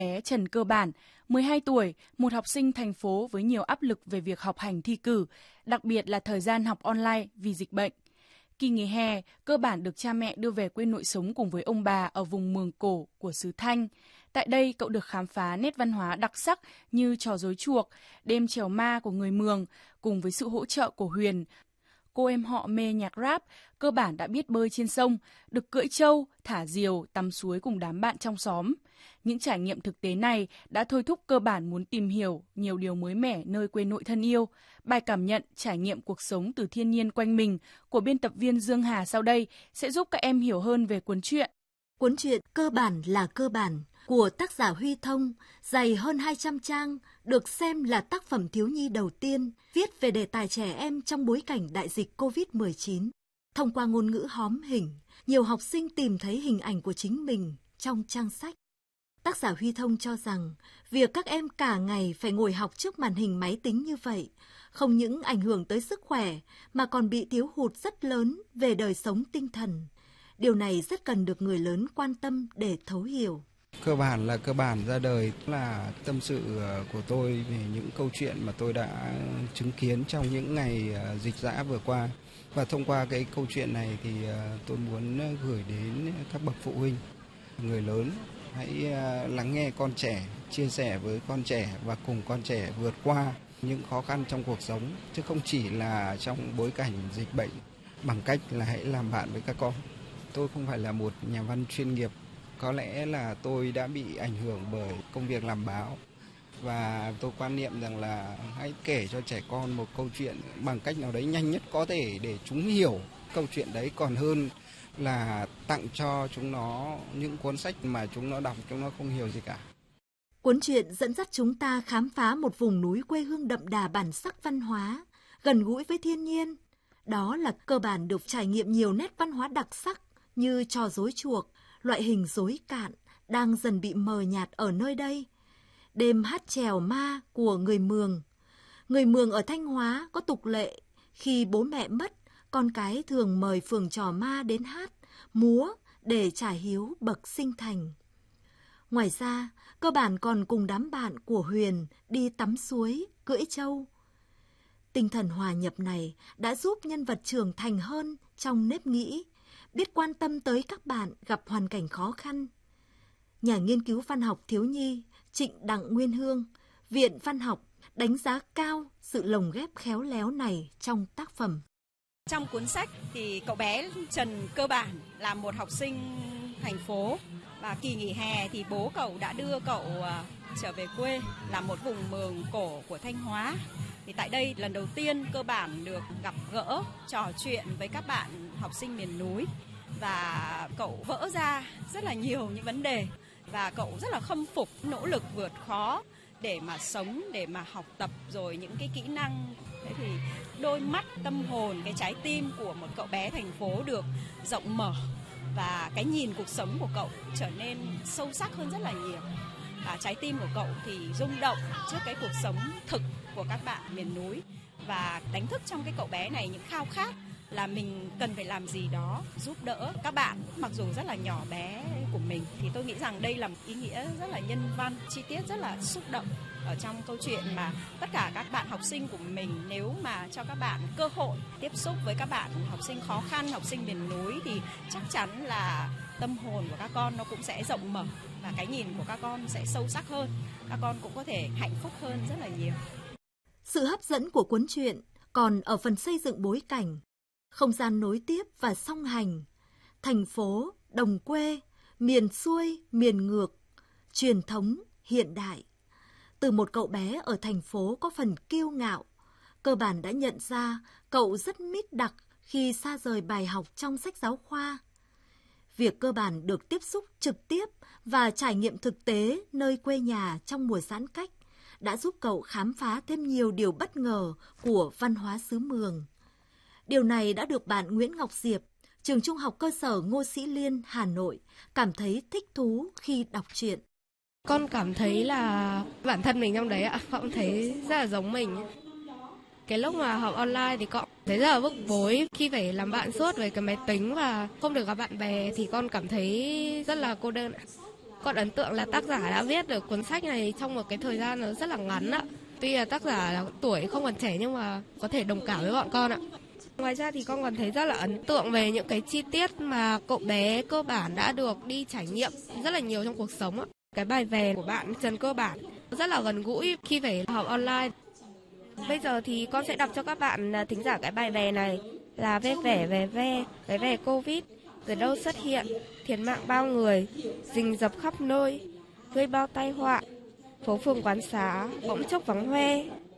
Bé Trần Cơ Bản, 12 tuổi, một học sinh thành phố với nhiều áp lực về việc học hành thi cử, đặc biệt là thời gian học online vì dịch bệnh. Kỳ nghỉ hè, Cơ Bản được cha mẹ đưa về quê nội sống cùng với ông bà ở vùng Mường Cổ của xứ Thanh. Tại đây, cậu được khám phá nét văn hóa đặc sắc như trò rối chuộc, đêm chèo ma của người Mường, cùng với sự hỗ trợ của Huyền. Cô em họ mê nhạc rap, Cơ Bản đã biết bơi trên sông, được cưỡi trâu, thả diều, tắm suối cùng đám bạn trong xóm. Những trải nghiệm thực tế này đã thôi thúc Cơ Bản muốn tìm hiểu nhiều điều mới mẻ nơi quê nội thân yêu. Bài cảm nhận, trải nghiệm cuộc sống từ thiên nhiên quanh mình của biên tập viên Dương Hà sau đây sẽ giúp các em hiểu hơn về cuốn truyện. Cuốn truyện Cơ Bản là Cơ Bản của tác giả Huy Thông, dày hơn 200 trang, được xem là tác phẩm thiếu nhi đầu tiên viết về đề tài trẻ em trong bối cảnh đại dịch COVID-19. Thông qua ngôn ngữ hóm hình, nhiều học sinh tìm thấy hình ảnh của chính mình trong trang sách. Tác giả Huy Thông cho rằng, việc các em cả ngày phải ngồi học trước màn hình máy tính như vậy, không những ảnh hưởng tới sức khỏe, mà còn bị thiếu hụt rất lớn về đời sống tinh thần. Điều này rất cần được người lớn quan tâm để thấu hiểu. Cơ bản là Cơ Bản ra đời là tâm sự của tôi về những câu chuyện mà tôi đã chứng kiến trong những ngày dịch dã vừa qua. Và thông qua cái câu chuyện này thì tôi muốn gửi đến các bậc phụ huynh, người lớn, hãy lắng nghe con trẻ, chia sẻ với con trẻ và cùng con trẻ vượt qua những khó khăn trong cuộc sống, chứ không chỉ là trong bối cảnh dịch bệnh, bằng cách là hãy làm bạn với các con. Tôi không phải là một nhà văn chuyên nghiệp, có lẽ là tôi đã bị ảnh hưởng bởi công việc làm báo. Và tôi quan niệm rằng là hãy kể cho trẻ con một câu chuyện bằng cách nào đấy nhanh nhất có thể để chúng hiểu câu chuyện đấy, còn hơn là tặng cho chúng nó những cuốn sách mà chúng nó đọc chúng nó không hiểu gì cả. Cuốn truyện dẫn dắt chúng ta khám phá một vùng núi quê hương đậm đà bản sắc văn hóa, gần gũi với thiên nhiên. Đó là Cơ Bản được trải nghiệm nhiều nét văn hóa đặc sắc như trò rối chuộc, loại hình rối cạn đang dần bị mờ nhạt ở nơi đây. Đêm hát chèo ma của người Mường. Người Mường ở Thanh Hóa có tục lệ, khi bố mẹ mất, con cái thường mời phường trò ma đến hát, múa để trả hiếu bậc sinh thành. Ngoài ra, Cơ Bản còn cùng đám bạn của Huyền đi tắm suối, cưỡi trâu. Tinh thần hòa nhập này đã giúp nhân vật trưởng thành hơn trong nếp nghĩ, biết quan tâm tới các bạn gặp hoàn cảnh khó khăn. Nhà nghiên cứu văn học thiếu nhi Trịnh Đặng Nguyên Hương, Viện Văn học đánh giá cao sự lồng ghép khéo léo này trong tác phẩm. Trong cuốn sách thì cậu bé Trần Cơ Bản là một học sinh thành phố, và kỳ nghỉ hè thì bố cậu đã đưa cậu trở về quê là một vùng Mường Cổ của Thanh Hóa. Thì tại đây lần đầu tiên Cơ Bản được gặp gỡ, trò chuyện với các bạn học sinh miền núi, và cậu vỡ ra rất là nhiều những vấn đề, và cậu rất là khâm phục nỗ lực vượt khó để mà sống, để mà học tập rồi những cái kỹ năng. Thế thì đôi mắt, tâm hồn, cái trái tim của một cậu bé thành phố được rộng mở, và cái nhìn cuộc sống của cậu trở nên sâu sắc hơn rất là nhiều. Và trái tim của cậu thì rung động trước cái cuộc sống thực của các bạn miền núi, và đánh thức trong cái cậu bé này những khao khát là mình cần phải làm gì đó giúp đỡ các bạn mặc dù rất là nhỏ bé của mình. Thì tôi nghĩ rằng đây là một ý nghĩa rất là nhân văn, chi tiết rất là xúc động ở trong câu chuyện, mà tất cả các bạn học sinh của mình, nếu mà cho các bạn cơ hội tiếp xúc với các bạn học sinh khó khăn, học sinh miền núi, thì chắc chắn là tâm hồn của các con nó cũng sẽ rộng mở, và cái nhìn của các con sẽ sâu sắc hơn, các con cũng có thể hạnh phúc hơn rất là nhiều. Sự hấp dẫn của cuốn truyện còn ở phần xây dựng bối cảnh, không gian nối tiếp và song hành, thành phố, đồng quê, miền xuôi, miền ngược, truyền thống, hiện đại. Từ một cậu bé ở thành phố có phần kiêu ngạo, Cơ Bản đã nhận ra cậu rất mít đặc khi xa rời bài học trong sách giáo khoa. Việc Cơ Bản được tiếp xúc trực tiếp và trải nghiệm thực tế nơi quê nhà trong mùa giãn cách đã giúp cậu khám phá thêm nhiều điều bất ngờ của văn hóa xứ Mường. Điều này đã được bạn Nguyễn Ngọc Diệp, trường Trung học cơ sở Ngô Sĩ Liên, Hà Nội, cảm thấy thích thú khi đọc truyện. Con cảm thấy là bản thân mình trong đấy ạ, con thấy rất là giống mình. Cái lúc mà học online thì con thấy rất là bức bối khi phải làm bạn suốt với cái máy tính và không được gặp bạn bè, thì con cảm thấy rất là cô đơn ạ. Con ấn tượng là tác giả đã viết được cuốn sách này trong một cái thời gian nó rất là ngắn ạ. Tuy là tác giả là tuổi không còn trẻ nhưng mà có thể đồng cảm với bọn con ạ. Ngoài ra thì con còn thấy rất là ấn tượng về những cái chi tiết mà cậu bé cơ bản đã được đi trải nghiệm rất là nhiều trong cuộc sống ạ. Cái bài về của bạn Trần Cơ Bản rất là gần gũi khi phải học online. Bây giờ thì con sẽ đọc cho các bạn thính giả cái bài về này là Ve vẻ về về Covid, từ đâu xuất hiện, thiệt mạng bao người, rình rập khắp nơi, gây bao tai họa, phố phường quán xá bỗng chốc vắng hoe.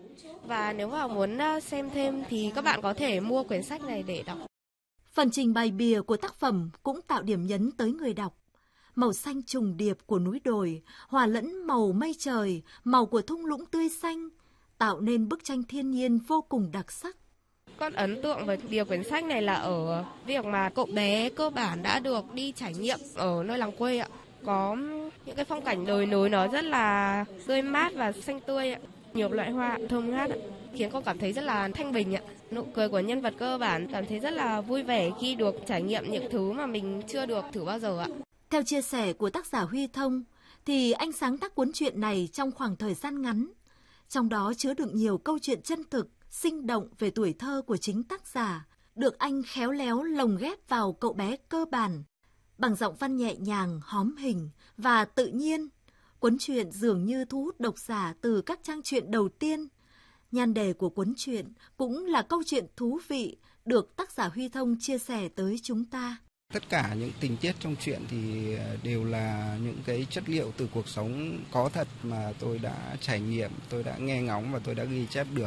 Và nếu mà muốn xem thêm thì các bạn có thể mua quyển sách này để đọc. Phần trình bày bìa của tác phẩm cũng tạo điểm nhấn tới người đọc. Màu xanh trùng điệp của núi đồi, hòa lẫn màu mây trời, màu của thung lũng tươi xanh, tạo nên bức tranh thiên nhiên vô cùng đặc sắc. Con ấn tượng với bìa quyển sách này là ở việc mà cậu bé cơ bản đã được đi trải nghiệm ở nơi làng quê ạ. Có những cái phong cảnh đồi núi nó rất là tươi mát và xanh tươi ạ. Nhiều loại hoa thơm ngát ạ, khiến con cảm thấy rất là thanh bình ạ. Nụ cười của nhân vật cơ bản cảm thấy rất là vui vẻ khi được trải nghiệm những thứ mà mình chưa được thử bao giờ ạ. Theo chia sẻ của tác giả Huy Thông, thì anh sáng tác cuốn truyện này trong khoảng thời gian ngắn. Trong đó chứa đựng nhiều câu chuyện chân thực, sinh động về tuổi thơ của chính tác giả, được anh khéo léo lồng ghép vào cậu bé cơ bản. Bằng giọng văn nhẹ nhàng, hóm hình và tự nhiên, cuốn truyện dường như thu hút độc giả từ các trang truyện đầu tiên. Nhan đề của cuốn truyện cũng là câu chuyện thú vị được tác giả Huy Thông chia sẻ tới chúng ta. Tất cả những tình tiết trong truyện thì đều là những cái chất liệu từ cuộc sống có thật mà tôi đã trải nghiệm, tôi đã nghe ngóng và tôi đã ghi chép được.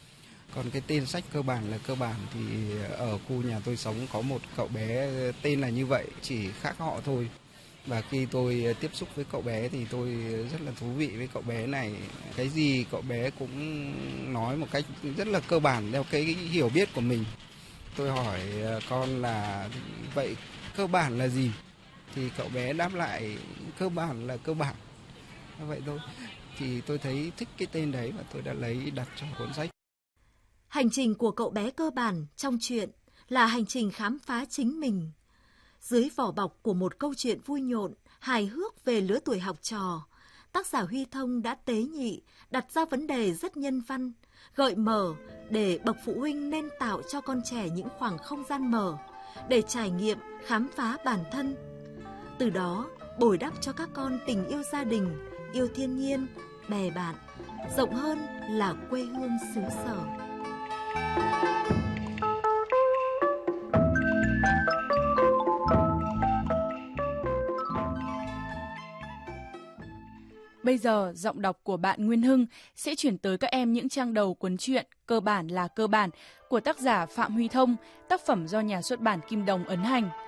Còn cái tên sách cơ bản là cơ bản thì ở khu nhà tôi sống có một cậu bé tên là như vậy, chỉ khác họ thôi. Và khi tôi tiếp xúc với cậu bé thì tôi rất là thú vị với cậu bé này. Cái gì cậu bé cũng nói một cách rất là cơ bản theo cái hiểu biết của mình. Tôi hỏi con là vậy cơ bản là gì? Thì cậu bé đáp lại cơ bản là cơ bản. Vậy thôi. Thì tôi thấy thích cái tên đấy và tôi đã lấy đặt trong cuốn sách. Hành trình của cậu bé cơ bản trong truyện là hành trình khám phá chính mình. Dưới vỏ bọc của một câu chuyện vui nhộn, hài hước về lứa tuổi học trò, tác giả Huy Thông đã tế nhị đặt ra vấn đề rất nhân văn, gợi mở để bậc phụ huynh nên tạo cho con trẻ những khoảng không gian mở để trải nghiệm, khám phá bản thân. Từ đó, bồi đắp cho các con tình yêu gia đình, yêu thiên nhiên, bè bạn, rộng hơn là quê hương xứ sở. Bây giờ, giọng đọc của bạn Nguyên Hưng sẽ chuyển tới các em những trang đầu cuốn truyện Cơ bản là cơ bản của tác giả Phạm Huy Thông, tác phẩm do nhà xuất bản Kim Đồng ấn hành.